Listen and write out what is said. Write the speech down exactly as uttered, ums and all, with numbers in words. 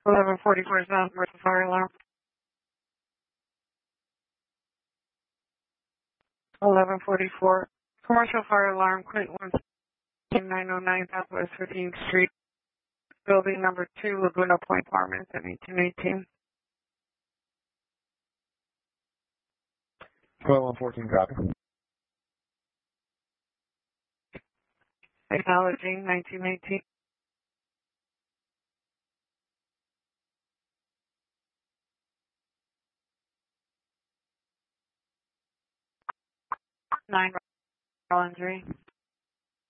eleven forty-four South, commercial fire alarm. eleven forty-four, commercial fire alarm, Clinton, nine oh nine Southwest fifteenth Street, building number two, Laguna Point Apartments at eighteen eighteen. twelve one fourteen, copy. Acknowledging nineteen eighteen. nine Rollins Ray.